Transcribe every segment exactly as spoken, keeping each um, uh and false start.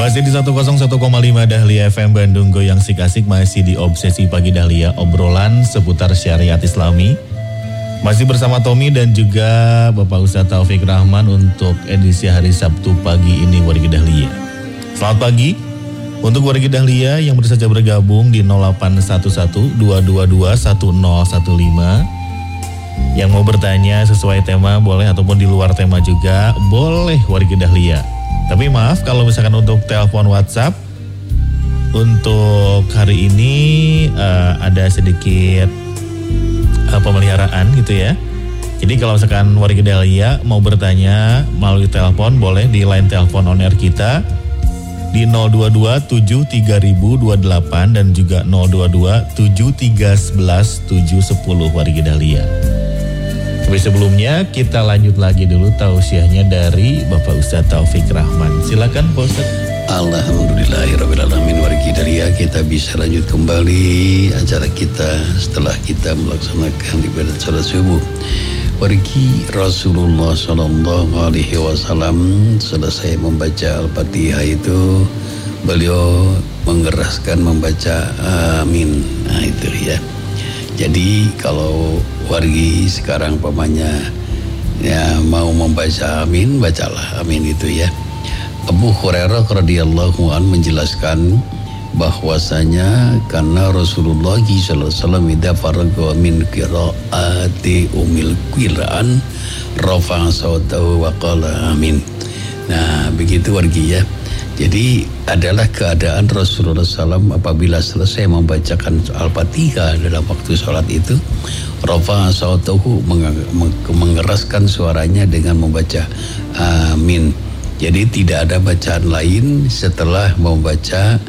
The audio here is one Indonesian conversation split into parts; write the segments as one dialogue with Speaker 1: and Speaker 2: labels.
Speaker 1: Masih di seratus satu koma lima Dahlia F M Bandung, goyang sik-asik, masih di Obsesi Pagi Dahlia, obrolan seputar syariat Islami. Masih bersama Tommy dan juga Bapak Ustadz Taufik Rahman untuk edisi hari Sabtu pagi ini Wargi Dahlia. Selamat pagi untuk Wargi Dahlia yang baru saja bergabung di nol delapan satu satu dua dua dua satu nol satu lima. Yang mau bertanya sesuai tema boleh, ataupun di luar tema juga boleh Wargi Dahlia. Tapi maaf kalau misalkan untuk telepon WhatsApp untuk hari ini uh, ada sedikit uh, pemeliharaan gitu ya. Jadi kalau misalkan Warga Dahlia mau bertanya melalui telepon boleh di line telepon on air kita di nol dua dua tujuh tiga nol nol dua delapan dan juga nol dua dua tujuh tiga satu satu tujuh satu nol Warga Dahlia. Tapi sebelumnya kita lanjut lagi dulu tausiahnya dari Bapak Ustadz Taufik Rahman. Silakan Pak Ustadz.
Speaker 2: Alhamdulillahirrahmanirrahim. Wargi Dahlia, kita bisa lanjut kembali acara kita setelah kita melaksanakan ibadah salat subuh. Wargi Rasulullah Sallallahu Alaihi Wasallam selesai membaca Al-Fatihah itu beliau mengeraskan membaca amin. Nah itu ya. Jadi kalau wargi sekarang pamannya ya mau membaca amin, bacalah amin itu ya. Abu Hurairah radhiyallahu an menjelaskan bahwasanya karena Rasulullah sallallahu alaihi wasallam idza faraga min qiraati umil Qur'an rafa'a sautahu wa qala amin. Nah, begitu wargi ya. Jadi adalah keadaan Rasulullah sallallahu alaihi wasallam apabila selesai membacakan Al-Fatihah dalam waktu sholat itu, rafa'a sautahu, mengeraskan suaranya dengan membaca amin. Jadi tidak ada bacaan lain setelah membaca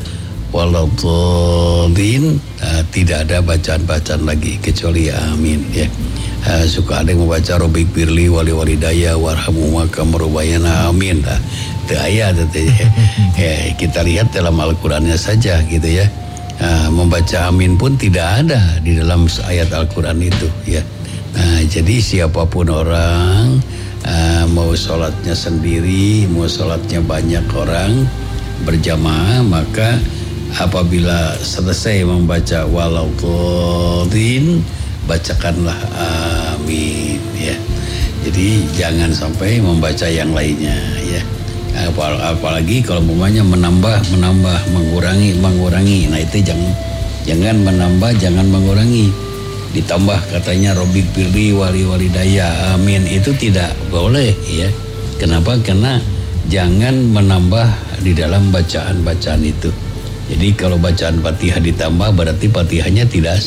Speaker 2: waladhdallin, uh, tidak ada bacaan-bacaan lagi kecuali amin ya. Uh, suka ada yang membaca Rabbik birli wali walidayya warhamhuma kama rabbayana amin. Nah, itu ayat itu ya. Ya, kita lihat dalam Al-Qur'annya saja gitu ya. Uh, membaca amin pun tidak ada di dalam ayat Al-Qur'an itu ya. Nah, jadi siapapun orang uh, mau sholatnya sendiri, mau sholatnya banyak orang berjamaah, maka apabila selesai membaca waladhdallin, bacakanlah amin ya. Jadi jangan sampai membaca yang lainnya ya. Apalagi kalau umpamanya menambah, menambah, mengurangi, mengurangi. Nah itu jangan, jangan menambah, jangan mengurangi. Ditambah katanya Rabbik birli wali walidayya amin, itu tidak boleh ya. Kenapa? Karena jangan menambah di dalam bacaan-bacaan itu. Jadi kalau bacaan Fatihah ditambah berarti Fatihahnya tidak